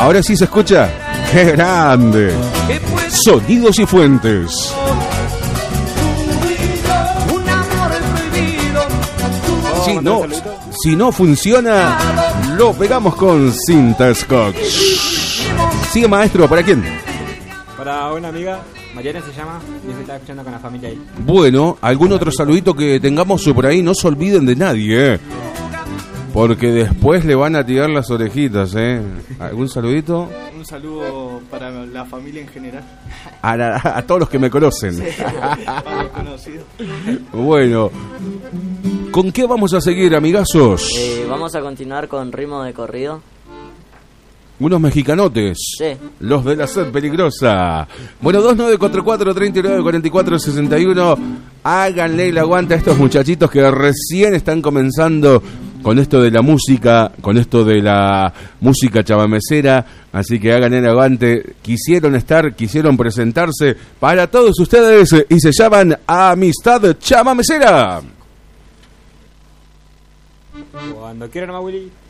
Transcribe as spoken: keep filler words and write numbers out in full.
Ahora sí se escucha. ¡Qué grande! Sonidos y Fuentes. Si no, si no funciona, lo pegamos con cinta Scotch. Sigue, maestro, ¿para quién? Para una amiga, Mariana se llama, y se está escuchando con la familia ahí. Bueno, algún otro saludito que tengamos por ahí, no se olviden de nadie, ¿eh? Porque después le van a tirar las orejitas, ¿eh? ¿Algún saludito? Un saludo para la familia en general. A, la, a todos los que me conocen. Sí, para los conocidos. Bueno, ¿con qué vamos a seguir, amigazos? Eh, vamos a continuar con ritmo de corrido. Unos mexicanotes. Sí. Los de la sed peligrosa. Bueno, dos nueve cuatro cuatro, tres nueve cuatro cuatro, seis uno. Háganle el aguante a estos muchachitos que recién están comenzando con esto de la música, con esto de la música chamamecera. Así que háganle el aguante. Quisieron estar, quisieron presentarse para todos ustedes y se llaman Amistad Chamamecera. Cuando quieran, Willy.